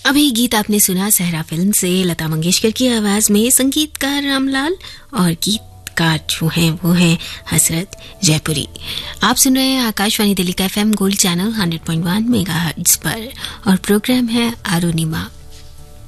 अभी गीत आपने सुना सहरा फिल्म से लता मंगेशकर की आवाज में, संगीतकार रामलाल और गीतकार जो हैं वो हैं हसरत जयपुरी। आप सुन रहे हैं आकाशवाणी दिल्ली का FM गोल्ड चैनल 100.1 मेगाहर्ट्ज पर और प्रोग्राम है अरुणिमा।